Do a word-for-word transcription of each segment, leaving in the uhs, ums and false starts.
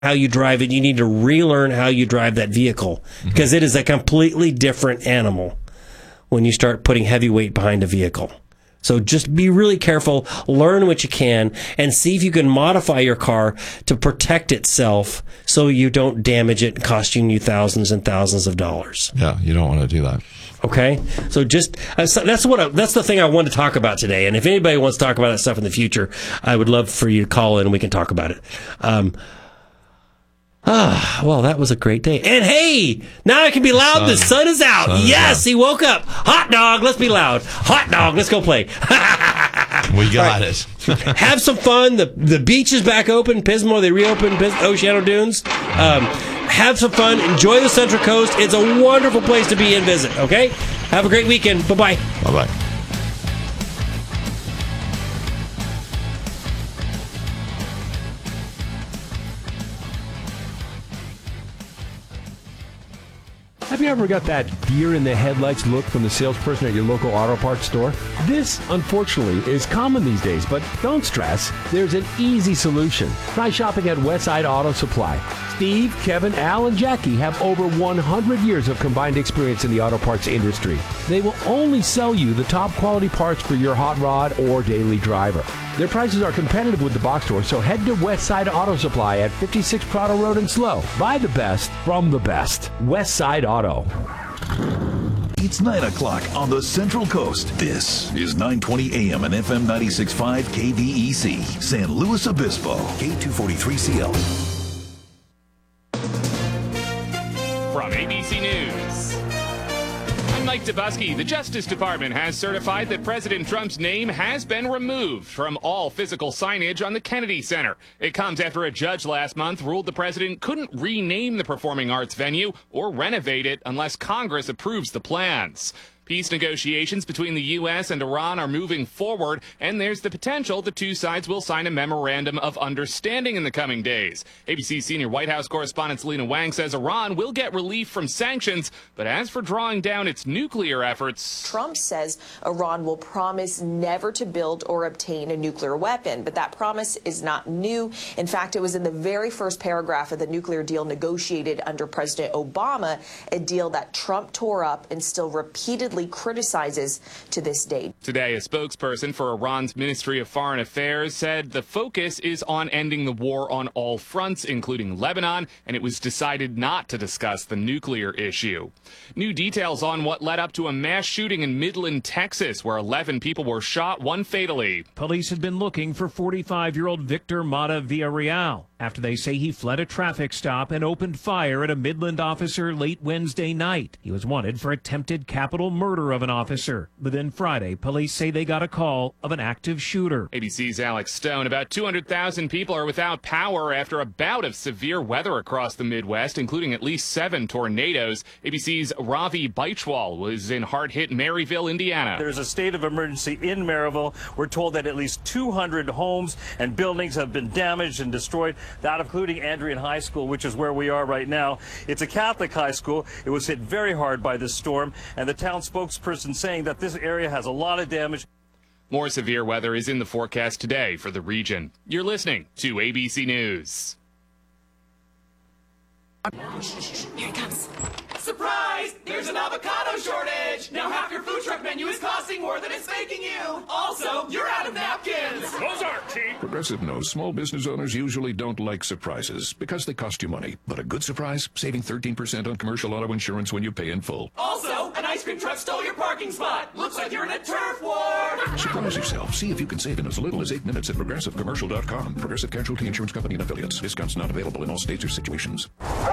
how you drive it. You need to relearn how you drive that vehicle because mm-hmm. it is a completely different animal when you start putting heavy weight behind a vehicle. So just be really careful, learn what you can, and see if you can modify your car to protect itself so you don't damage it, costing you thousands and thousands of dollars. Yeah, you don't want to do that. Okay? So just, uh, so that's what I, that's the thing I wanted to talk about today. And if anybody wants to talk about that stuff in the future, I would love for you to call in and we can talk about it. Um, Ah, well, that was a great day. And hey, now I can be loud. Sun. The sun is out. Sun yes, is out. He woke up. Hot dog, let's be loud. Hot dog, let's go play. We got right. it. Have some fun. The the beach is back open. Pismo, they reopened Pis- Oceano Dunes. Um, have some fun. Enjoy the Central Coast. It's a wonderful place to be and visit, okay? Have a great weekend. Bye-bye. Bye-bye. Have you ever got that deer in the headlights look from the salesperson at your local auto parts store? This, unfortunately, is common these days, but don't stress. There's an easy solution. Try shopping at Westside Auto Supply. Steve, Kevin, Al, and Jackie have over one hundred years of combined experience in the auto parts industry. They will only sell you the top quality parts for your hot rod or daily driver. Their prices are competitive with the box store, so head to Westside Auto Supply at fifty-six Prado Road in SLO. Buy the best from the best. Westside Auto. It's nine o'clock on the Central Coast. This is nine twenty A M and F M ninety-six point five K V E C, San Luis Obispo, K two forty-three C L. From A B C News, I'm Mike Dubusky. The Justice Department has certified that President Trump's name has been removed from all physical signage on the Kennedy Center. It comes after a judge last month ruled the president couldn't rename the performing arts venue or renovate it unless Congress approves the plans. Peace negotiations between the U S and Iran are moving forward, and there's the potential the two sides will sign a memorandum of understanding in the coming days. A B C senior White House correspondent Selena Wang says Iran will get relief from sanctions, but as for drawing down its nuclear efforts... Trump says Iran will promise never to build or obtain a nuclear weapon, but that promise is not new. In fact, it was in the very first paragraph of the nuclear deal negotiated under President Obama, a deal that Trump tore up and still repeatedly criticizes to this date. Today, a spokesperson for Iran's Ministry of Foreign Affairs said the focus is on ending the war on all fronts, including Lebanon, and it was decided not to discuss the nuclear issue. New details on what led up to a mass shooting in Midland, Texas, where eleven people were shot, one fatally. Police had been looking for forty-five-year-old Victor Mata Villarreal after they say he fled a traffic stop and opened fire at a Midland officer late Wednesday night. He was wanted for attempted capital murder of an officer. But then Friday, police say they got a call of an active shooter. A B C's Alex Stone. About two hundred thousand people are without power after a bout of severe weather across the Midwest, including at least seven tornadoes. A B C's Ravi Baichwal was in hard-hit Maryville, Indiana. There's a state of emergency in Maryville. We're told that at least two hundred homes and buildings have been damaged and destroyed, that including Andrean High School, which is where we are right now. It's a Catholic high school. It was hit very hard by this storm, and the town spokesperson saying that this area has a lot of damage. More severe weather is in the forecast today for the region. You're listening to A B C News. Here it comes. Surprise! There's an avocado shortage! Now half your food truck menu is costing more than it's making you! Also, you're out of napkins! Those aren't cheap! Progressive knows small business owners usually don't like surprises because they cost you money. But a good surprise? Saving thirteen percent on commercial auto insurance when you pay in full. Also, an ice cream truck stole your parking spot! Looks like you're in a turf war! Surprise yourself. See if you can save in as little as eight minutes at progressive commercial dot com. Progressive Casualty Insurance Company and Affiliates. Discounts not available in all states or situations.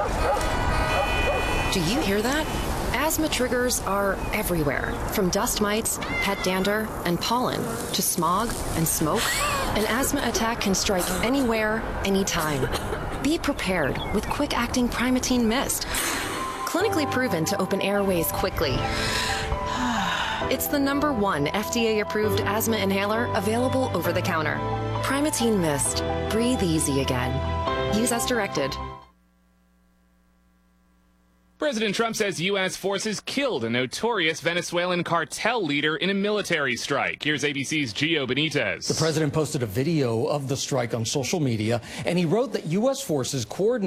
Do you hear that? Asthma triggers are everywhere, from dust mites, pet dander, and pollen, to smog and smoke. An asthma attack can strike anywhere, anytime. Be prepared with quick-acting Primatene Mist. Clinically proven to open airways quickly. It's the number one F D A-approved asthma inhaler available over the counter. Primatene Mist. Breathe easy again. Use as directed. President Trump says U S forces killed a notorious Venezuelan cartel leader in a military strike. Here's A B C's Gio Benitez. The president posted a video of the strike on social media, and he wrote that U S forces coordinated